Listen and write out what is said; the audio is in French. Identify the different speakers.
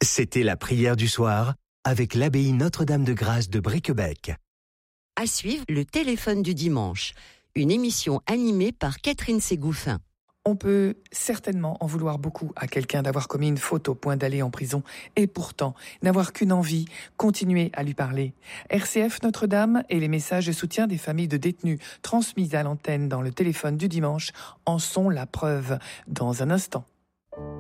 Speaker 1: C'était la prière du soir avec l'abbaye Notre-Dame de Grâce de Bricquebec.
Speaker 2: À suivre, le téléphone du dimanche, une émission animée par Catherine Ségouffin.
Speaker 3: On peut certainement en vouloir beaucoup à quelqu'un d'avoir commis une faute au point d'aller en prison et pourtant n'avoir qu'une envie, continuer à lui parler. RCF Notre-Dame et les messages de soutien des familles de détenus transmis à l'antenne dans le téléphone du dimanche en sont la preuve. Dans un instant.